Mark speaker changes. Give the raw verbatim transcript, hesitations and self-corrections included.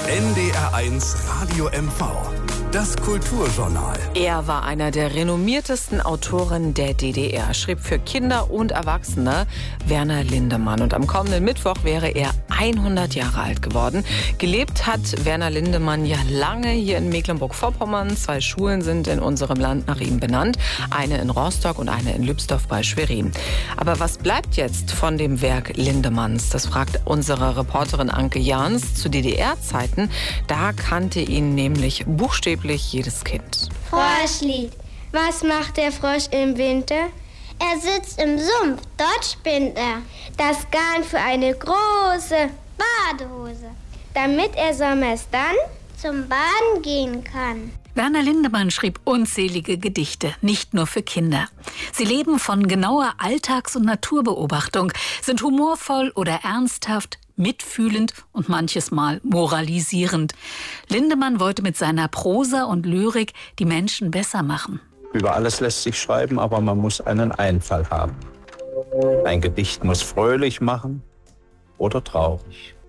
Speaker 1: N D R eins Radio M V. Das Kulturjournal.
Speaker 2: Er war einer der renommiertesten Autoren der D D R, schrieb für Kinder und Erwachsene, Werner Lindemann. Und am kommenden Mittwoch wäre er hundert Jahre alt geworden. Gelebt hat Werner Lindemann ja lange hier in Mecklenburg-Vorpommern. Zwei Schulen sind in unserem Land nach ihm benannt. Eine in Rostock und eine in Lübsdorf bei Schwerin. Aber was bleibt jetzt von dem Werk Lindemanns? Das fragt unsere Reporterin Anke Jahns. Zu D D R-Zeiten, da kannte ihn nämlich buchstäblich jedes Kind.
Speaker 3: Froschlied. Was macht der Frosch im Winter? Er sitzt im Sumpf, dort spinnt er das Garn für eine große Badehose, damit er sommers dann zum Baden gehen kann.
Speaker 4: Werner Lindemann schrieb unzählige Gedichte, nicht nur für Kinder. Sie leben von genauer Alltags- und Naturbeobachtung, sind humorvoll oder ernsthaft, mitfühlend und manches Mal moralisierend. Lindemann wollte mit seiner Prosa und Lyrik die Menschen besser machen.
Speaker 5: Über alles lässt sich schreiben, aber man muss einen Einfall haben. Ein Gedicht muss fröhlich machen oder traurig.